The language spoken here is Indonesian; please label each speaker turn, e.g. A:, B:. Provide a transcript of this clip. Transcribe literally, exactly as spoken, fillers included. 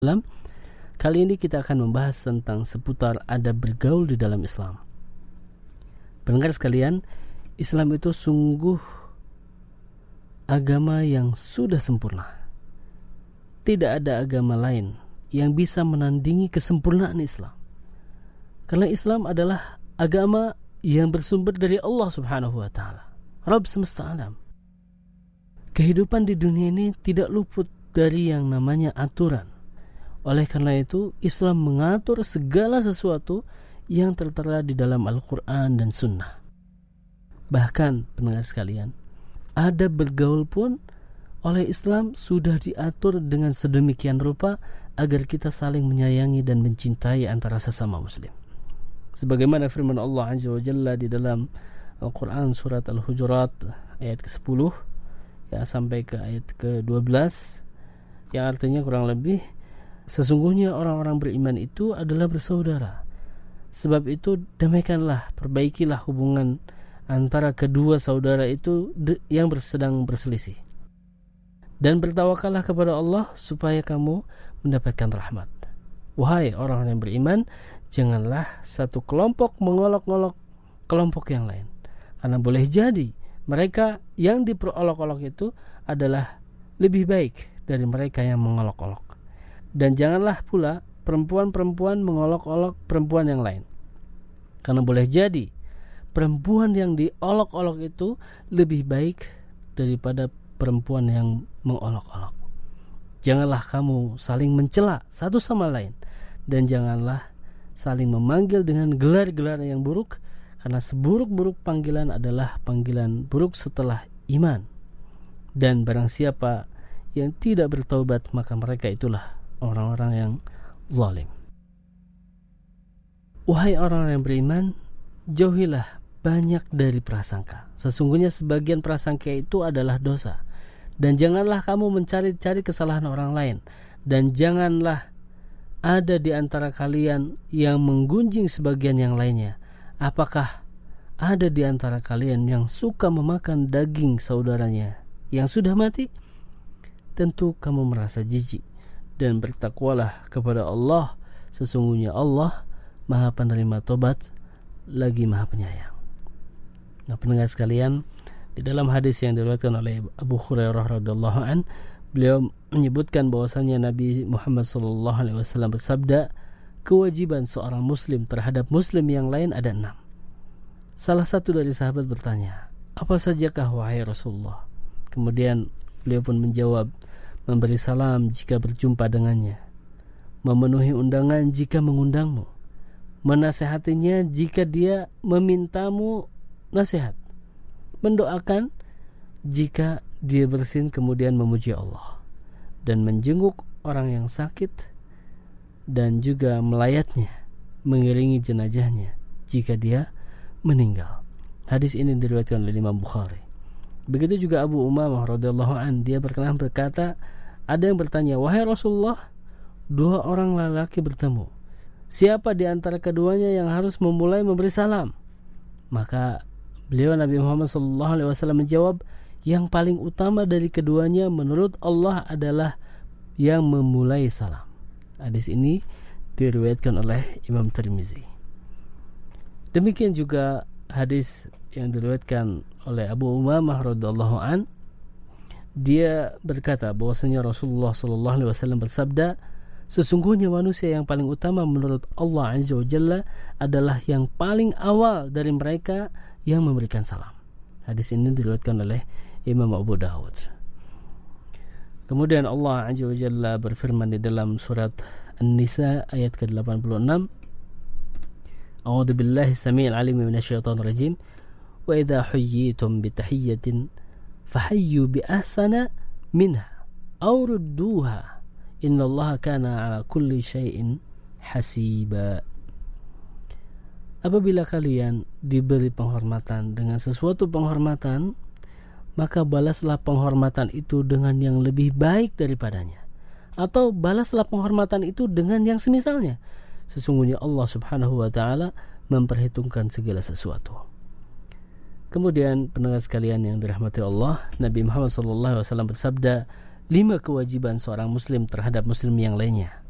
A: Kali ini kita akan membahas tentang seputar adab bergaul di dalam Islam. Pendengar sekalian, Islam itu sungguh agama yang sudah sempurna. Tidak ada agama lain yang bisa menandingi kesempurnaan Islam. Karena Islam adalah agama yang bersumber dari Allah Subhanahu wa taala, Rabb semesta alam. Kehidupan di dunia ini tidak luput dari yang namanya aturan. Oleh karena itu, Islam mengatur segala sesuatu yang tertera di dalam Al-Quran dan Sunnah. Bahkan, pendengar sekalian, adab bergaul pun oleh Islam sudah diatur dengan sedemikian rupa agar kita saling menyayangi dan mencintai antara sesama Muslim. Sebagaimana firman Allah Azza wa Jalla di dalam Al-Quran surat Al-Hujurat ayat ke sepuluh ya, sampai ke ayat ke dua belas, yang artinya kurang lebih, sesungguhnya orang-orang beriman itu adalah bersaudara. Sebab itu damaikanlah, perbaikilah hubungan antara kedua saudara itu yang sedang berselisih. Dan bertawakallah kepada Allah supaya kamu mendapatkan rahmat. Wahai orang yang beriman, janganlah satu kelompok mengolok-olok kelompok yang lain. Karena boleh jadi mereka yang diperolok-olok itu adalah lebih baik dari mereka yang mengolok-olok. Dan janganlah pula perempuan-perempuan mengolok-olok perempuan yang lain. Karena boleh jadi perempuan yang diolok-olok itu lebih baik daripada perempuan yang mengolok-olok. Janganlah kamu saling mencela satu sama lain. Dan janganlah saling memanggil dengan gelar-gelar yang buruk. Karena seburuk-buruk panggilan adalah panggilan buruk setelah iman. Dan barang siapa yang tidak bertaubat, maka mereka itulah orang-orang yang zalim. Wahai orang yang beriman, jauhilah banyak dari prasangka. Sesungguhnya sebagian prasangka itu adalah dosa. Dan janganlah kamu mencari-cari kesalahan orang lain. Dan janganlah ada di antara kalian yang menggunjing sebagian yang lainnya. Apakah ada di antara kalian yang suka memakan daging saudaranya yang sudah mati? Tentu kamu merasa jijik. Dan bertakwalah kepada Allah, sesungguhnya Allah Maha Penerima Tobat lagi Maha Penyayang. Nah, pendengar sekalian, di dalam hadis yang diriwayatkan oleh Abu Hurairah radhiyallahu an, beliau menyebutkan bahwasanya Nabi Muhammad sallallahu alaihi wasallam bersabda, kewajiban seorang muslim terhadap muslim yang lain ada enam. Salah satu dari sahabat bertanya, apa sajakah wahai Rasulullah? Kemudian beliau pun menjawab, memberi salam jika berjumpa dengannya, memenuhi undangan jika mengundangmu, menasehatinya jika dia memintamu nasihat, mendoakan jika dia bersin kemudian memuji Allah, dan menjenguk orang yang sakit, dan juga melayatnya, mengiringi jenazahnya jika dia meninggal. Hadis ini diriwayatkan oleh Imam Bukhari. Begitu juga Abu Umamah radhiyallahu an, dia berkenan berkata, ada yang bertanya, wahai Rasulullah, dua orang lelaki bertemu. Siapa di antara keduanya yang harus memulai memberi salam? Maka beliau Nabi Muhammad sallallahu alaihi wasallam menjawab, yang paling utama dari keduanya menurut Allah adalah yang memulai salam. Hadis ini diriwayatkan oleh Imam Tirmizi. Demikian juga hadis yang diriwayatkan oleh Abu Umamah radhiyallahu an, dia berkata bahwasanya Rasulullah sallallahu alaihi wasallam bersabda, sesungguhnya manusia yang paling utama menurut Allah Azza wa Jalla adalah yang paling awal dari mereka yang memberikan salam. Hadis ini diriwayatkan oleh Imam Abu Dawud. Kemudian Allah Azza wa Jalla berfirman di dalam surat An-Nisa ayat ke delapan puluh enam, A'udzu billahi samii'il 'aliim minasyaitonir rajiim. Wa idza huyyitum bi tahiyyatin fahayyu bi ahsana minha aw rudduha innallaha kana 'ala kulli syai'in hasiba. Apabila kalian diberi penghormatan dengan sesuatu penghormatan, maka balaslah penghormatan itu dengan yang lebih baik daripadanya, atau balaslah penghormatan itu dengan yang semisalnya. Sesungguhnya Allah Subhanahu wa taala memperhitungkan segala sesuatu. Kemudian pendengar sekalian yang dirahmati Allah, Nabi Muhammad sallallahu alaihi wasallam bersabda, lima kewajiban seorang muslim terhadap muslim yang lainnya.